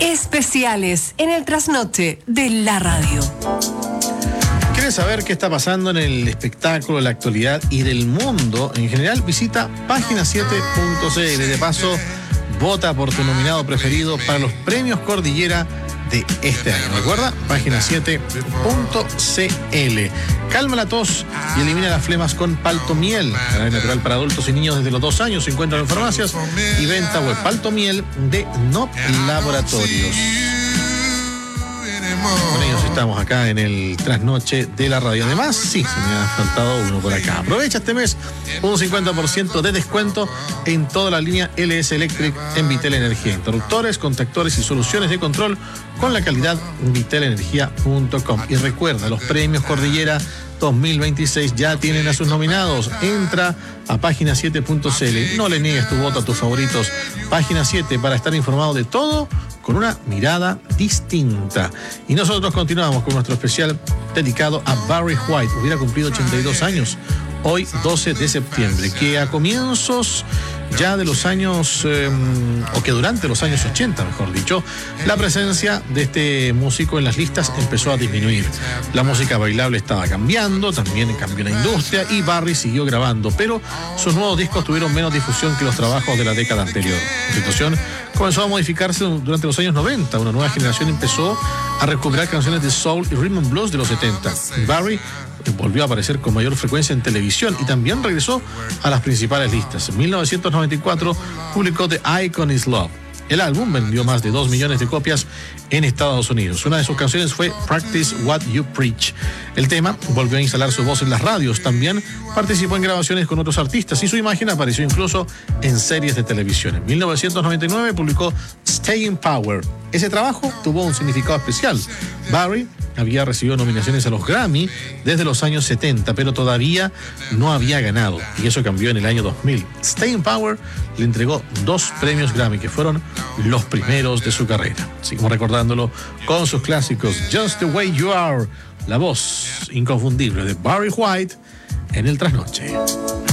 Especiales en el trasnoche de la radio. ¿Quieres saber qué está pasando en el espectáculo, la actualidad y del mundo en general? Visita página7.cl. De paso, vota por tu nominado preferido para los premios Cordillera de este año. Recuerda, página7.cl. Calma la tos y elimina las flemas con Paltomiel. Jarabe natural para adultos y niños desde los 2 años. Se encuentra en farmacias y venta web. Paltomiel de NOP Laboratorios. Con ellos estamos acá en el trasnoche de la radio. Además, sí, se me ha faltado uno por acá. Aprovecha este mes un 50% de descuento en toda la línea LS Electric en Vitel Energía. Interruptores, contactores y soluciones de control con la calidad vitelenergia.com. Y recuerda, los premios Cordillera 2026 ya tienen a sus nominados. Entra a página7.cl. No le niegues tu voto a tus favoritos. Página 7 para estar informado de todo con una mirada distinta. Y nosotros continuamos con nuestro especial dedicado a Barry White. Hubiera cumplido 82 años hoy, 12 de septiembre, que a comienzos ya de los años, o que durante los años 80, mejor dicho, la presencia de este músico en las listas empezó a disminuir. La música bailable estaba cambiando, también cambió la industria y Barry siguió grabando, pero sus nuevos discos tuvieron menos difusión que los trabajos de la década anterior. La situación comenzó a modificarse durante los años 90. Una nueva generación empezó a recuperar canciones de soul y rhythm and blues de los 70. Barry volvió a aparecer con mayor frecuencia en televisión y también regresó a las principales listas. En 1994 publicó The Icon Is Love. El álbum vendió más de 2 millones de copias en Estados Unidos. Una de sus canciones fue Practice What You Preach. El tema volvió a instalar su voz en las radios. También participó en grabaciones con otros artistas y su imagen apareció incluso en series de televisión. En 1999 publicó Staying Power. Ese trabajo tuvo un significado especial. Barry había recibido nominaciones a los Grammy desde los años 70, pero todavía no había ganado, y eso cambió en el año 2000. Staying Power le entregó 2 premios Grammy, que fueron los primeros de su carrera. Seguimos recordándolo con sus clásicos Just the Way You Are, la voz inconfundible de Barry White en el trasnoche.